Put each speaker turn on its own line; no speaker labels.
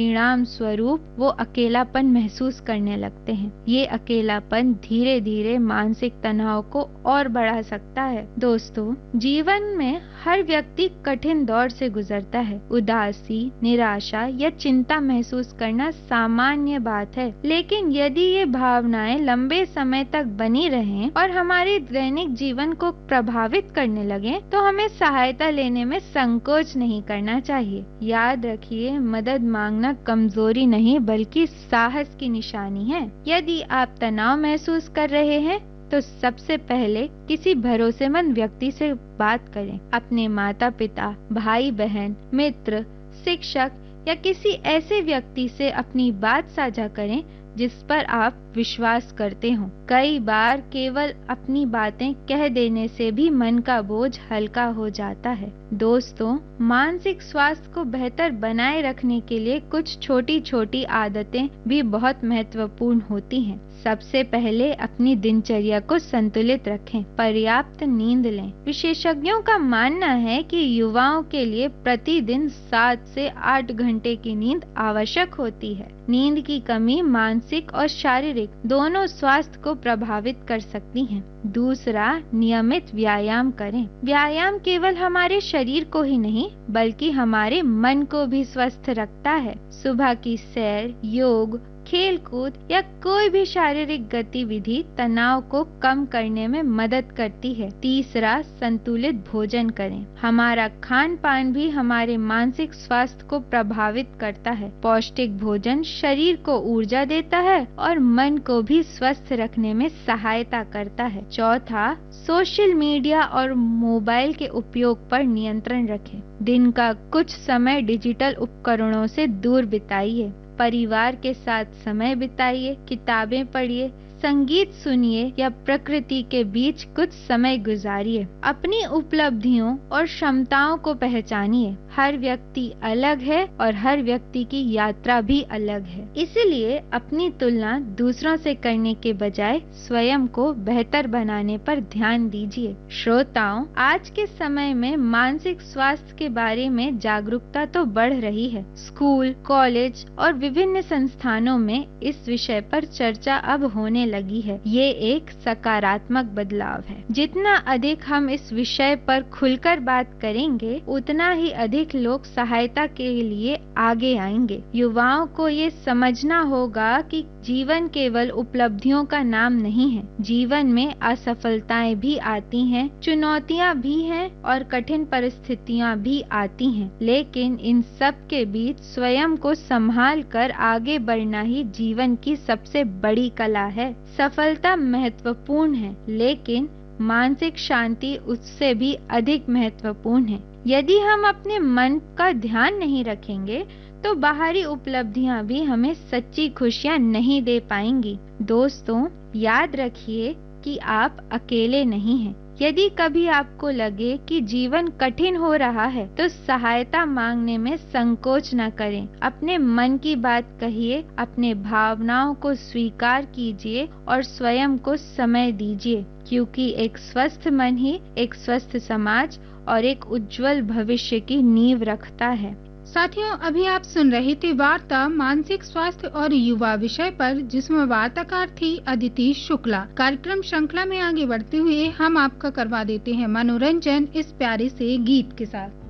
परिणाम स्वरूप वो अकेलापन महसूस करने लगते हैं। ये अकेलापन धीरे धीरे मानसिक तनाव को और बढ़ा सकता है। दोस्तों, जीवन में हर व्यक्ति कठिन दौर से गुजरता है। उदासी, निराशा या चिंता महसूस करना सामान्य बात है, लेकिन यदि ये भावनाएं लंबे समय तक बनी रहें और हमारे दैनिक जीवन को प्रभावित करने लगे, तो हमें सहायता लेने में संकोच नहीं करना चाहिए। याद रखिए, मदद मांगना कमजोरी नहीं बल्कि साहस की निशानी है। यदि आप तनाव महसूस कर रहे हैं तो सबसे पहले किसी भरोसेमंद व्यक्ति से बात करें। अपने माता पिता, भाई बहन, मित्र, शिक्षक या किसी ऐसे व्यक्ति से अपनी बात साझा करें जिस पर आप विश्वास करते हो। कई बार केवल अपनी बातें कह देने से भी मन का बोझ हल्का हो जाता है। दोस्तों, मानसिक स्वास्थ्य को बेहतर बनाए रखने के लिए कुछ छोटी छोटी आदतें भी बहुत महत्वपूर्ण होती हैं। सबसे पहले अपनी दिनचर्या को संतुलित रखें। पर्याप्त नींद लें। विशेषज्ञों का मानना है कि युवाओं के लिए प्रतिदिन 7 से 8 घंटे की नींद आवश्यक होती है। नींद की कमी मानसिक और शारीरिक दोनों स्वास्थ्य को प्रभावित कर सकती है। दूसरा, नियमित व्यायाम करें। व्यायाम केवल हमारे शरीर को ही नहीं बल्कि हमारे मन को भी स्वस्थ रखता है। सुबह की सैर, योग, खेल कूद या कोई भी शारीरिक गतिविधि तनाव को कम करने में मदद करती है। तीसरा, संतुलित भोजन करें। हमारा खान पान भी हमारे मानसिक स्वास्थ्य को प्रभावित करता है। पौष्टिक भोजन शरीर को ऊर्जा देता है और मन को भी स्वस्थ रखने में सहायता करता है। चौथा, सोशल मीडिया और मोबाइल के उपयोग पर नियंत्रण रखें। दिन का कुछ समय डिजिटल उपकरणों से दूर बिताइए। परिवार के साथ समय बिताइए, किताबें पढ़िए, संगीत सुनिए या प्रकृति के बीच कुछ समय गुजारिए। अपनी उपलब्धियों और क्षमताओं को पहचानिए। हर व्यक्ति अलग है और हर व्यक्ति की यात्रा भी अलग है, इसलिए अपनी तुलना दूसरों से करने के बजाय स्वयं को बेहतर बनाने पर ध्यान दीजिए। श्रोताओं, आज के समय में मानसिक स्वास्थ्य के बारे में जागरूकता तो बढ़ रही है। स्कूल, कॉलेज और विभिन्न संस्थानों में इस विषय पर चर्चा अब होने लगी है। ये एक सकारात्मक बदलाव है। जितना अधिक हम इस विषय पर खुलकर बात करेंगे, उतना ही अधिक लोग सहायता के लिए आगे आएंगे। युवाओं को ये समझना होगा कि जीवन केवल उपलब्धियों का नाम नहीं है। जीवन में असफलताएं भी आती हैं, चुनौतियां भी हैं और कठिन परिस्थितियां भी आती हैं, लेकिन इन सब के बीच स्वयं को संभाल कर आगे बढ़ना ही जीवन की सबसे बड़ी कला है। सफलता महत्वपूर्ण है, लेकिन मानसिक शांति उससे भी अधिक महत्वपूर्ण है। यदि हम अपने मन का ध्यान नहीं रखेंगे तो बाहरी उपलब्धियां भी हमें सच्ची खुशियां नहीं दे पाएंगी। दोस्तों, याद रखिए कि आप अकेले नहीं हैं। यदि कभी आपको लगे कि जीवन कठिन हो रहा है तो सहायता मांगने में संकोच न करें। अपने मन की बात कहिए, अपने भावनाओं को स्वीकार कीजिए और स्वयं को समय दीजिए, क्योंकि एक स्वस्थ मन ही एक स्वस्थ समाज और एक उज्जवल भविष्य की नींव रखता है।
साथियों, अभी आप सुन रहे थे वार्ता मानसिक स्वास्थ्य और युवा विषय पर, जिसमें वार्ताकार थी अदिति शुक्ला। कार्यक्रम श्रृंखला में आगे बढ़ते हुए हम आपका करवा देते हैं मनोरंजन इस प्यारे से गीत के साथ।